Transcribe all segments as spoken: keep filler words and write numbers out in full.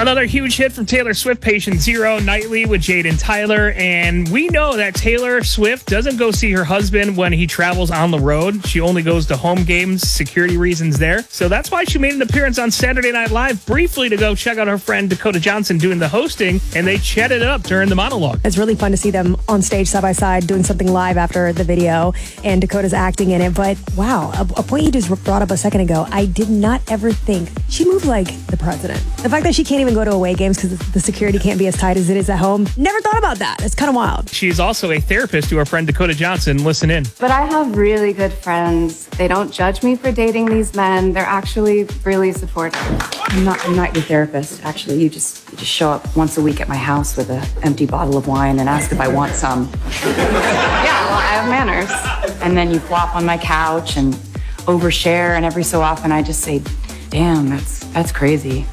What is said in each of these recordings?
Another huge hit from Taylor Swift, Patient Zero, nightly with Jade and Tyler. And we know that Taylor Swift doesn't go see her husband when he travels on the road. She only goes to home games, security reasons there. So that's why she made an appearance on Saturday Night Live briefly to go check out her friend Dakota Johnson doing the hosting. And they chatted it up during the monologue. It's really fun to see them on stage side by side doing something live after the video. And Dakota's acting in it. But wow, a, a point you just brought up a second ago. I did not ever think she moved like the president. The fact that she can't even go to away games because the security can't be as tight as it is at home. Never thought about that. It's kind of wild. She's also a therapist to her friend Dakota Johnson. Listen in. But I have really good friends. They don't judge me for dating these men. They're actually really supportive. I'm not, I'm not your therapist, actually. You just, you just show up once a week at my house with an empty bottle of wine and ask if I want some. Yeah, well, I have manners. And then you flop on my couch and overshare, and every so often I just say, damn, that's that's crazy.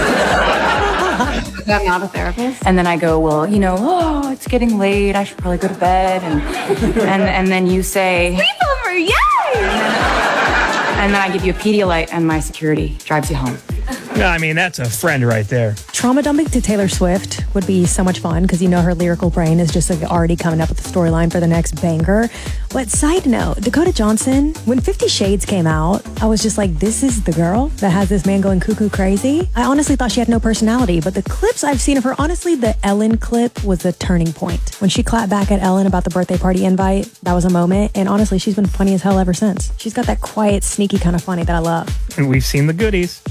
I'm not a therapist. And then I go, well, you know, oh, it's getting late. I should probably go to bed. And and, and then you say, sleepover, yay! And then I give you a Pedialyte and my security drives you home. No, I mean, that's a friend right there. Trauma dumping to Taylor Swift would be so much fun because you know her lyrical brain is just like already coming up with the storyline for the next banger. But side note, Dakota Johnson, when Fifty Shades came out, I was just like, this is the girl that has this man going cuckoo crazy. I honestly thought she had no personality, but the clips I've seen of her, honestly, the Ellen clip was the turning point. When she clapped back at Ellen about the birthday party invite, that was a moment. And honestly, she's been funny as hell ever since. She's got that quiet, sneaky kind of funny that I love. And we've seen the goodies.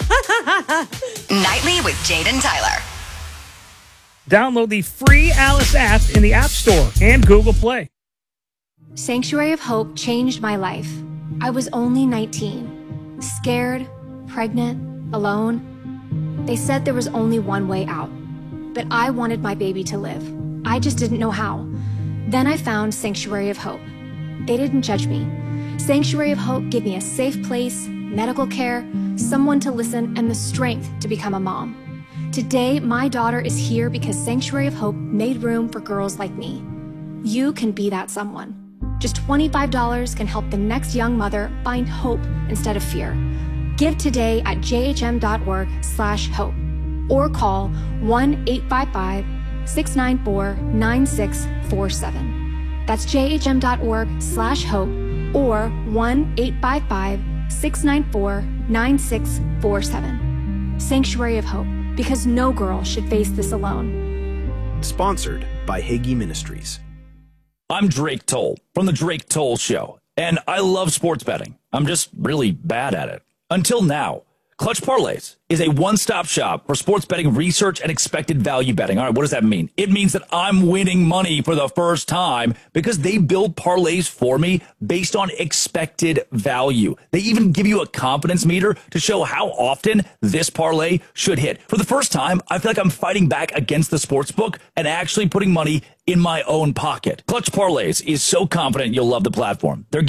Nightly with Jade and Tyler. Download the free Alice app in the App Store and Google Play. Sanctuary of Hope changed my life. I was only nineteen, scared, pregnant, alone. They said there was only one way out, but I wanted my baby to live. I just didn't know how. Then I found Sanctuary of Hope. They didn't judge me. Sanctuary of Hope gave me a safe place, medical care, someone to listen, and the strength to become a mom. Today, my daughter is here because Sanctuary of Hope made room for girls like me. You can be that someone. Just twenty-five dollars can help the next young mother find hope instead of fear. Give today at jhm.org slash hope or call one eight five five, six nine four, nine six four seven. That's jhm.org slash hope or one eight five five, six nine four, nine six four seven. Sanctuary of Hope, because no girl should face this alone. Sponsored by Hagee Ministries. I'm Drake Toll from The Drake Toll Show, and I love sports betting. I'm just really bad at it. Until now. Clutch Parlays is a one-stop shop for sports betting research and expected value betting. All right, what does that mean? It means that I'm winning money for the first time because they build parlays for me based on expected value. They even give you a confidence meter to show how often this parlay should hit. For the first time, I feel like I'm fighting back against the sports book and actually putting money in my own pocket. Clutch Parlays is so confident you'll love the platform. They're